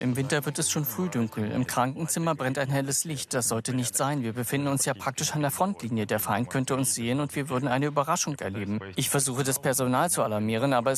Im Winter wird es schon früh dunkel. Im Krankenzimmer brennt ein helles Licht. Das sollte nicht sein. Wir befinden uns ja praktisch an der Frontlinie. Der Feind könnte uns sehen und wir würden eine Überraschung erleben. Ich versuche, das Personal zu alarmieren, aber